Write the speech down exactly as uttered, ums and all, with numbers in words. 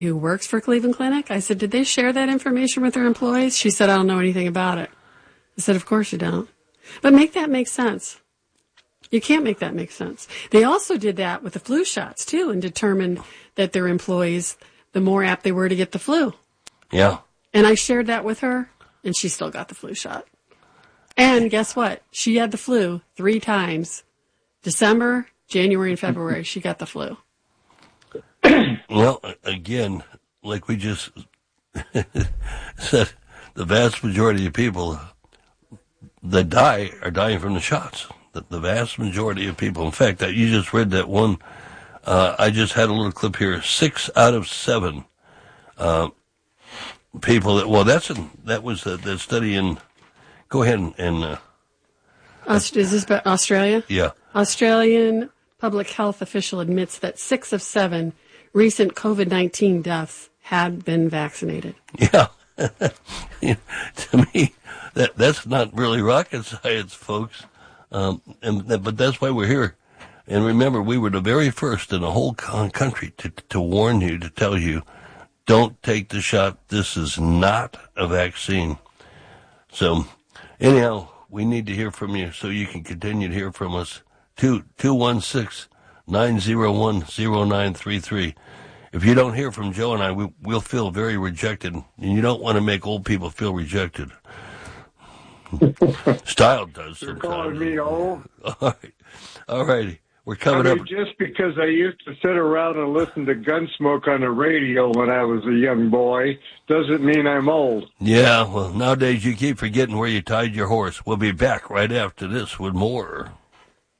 who works for Cleveland Clinic. I said, did they share that information with their employees? She said, I don't know anything about it. I said, of course you don't. But make that make sense. You can't make that make sense. They also did that with the flu shots, too, and determined that their employees, the more apt they were to get the flu. Yeah. And I shared that with her, and she still got the flu shot. And guess what? She had the flu three times. December, January, and February, she got the flu. Well, again, like we just said, the vast majority of people that die are dying from the shots. The, the vast majority of people. In fact, you just read that one. Uh, I just had a little clip here. Six out of seven uh, people that, well, that's in, that was the, the study in, go ahead and. and uh, Aust- is this about Australia? Yeah. Australian public health official admits that six of seven recent COVID nineteen deaths had been vaccinated. Yeah. To me, that that's not really rocket science, folks. Um, and but that's why we're here. And remember, we were the very first in the whole country to to warn you, to tell you, don't take the shot. This is not a vaccine. So, anyhow, we need to hear from you so you can continue to hear from us. Two two one six nine zero one zero nine three three. If you don't hear from Joe and I, we, we'll feel very rejected, and you don't want to make old people feel rejected. Style does sometimes. You're calling me old? All right. All righty. We're coming I mean, up. just because I used to sit around and listen to Gunsmoke on the radio when I was a young boy doesn't mean I'm old. Yeah, well, nowadays you keep forgetting where you tied your horse. We'll be back right after this with more.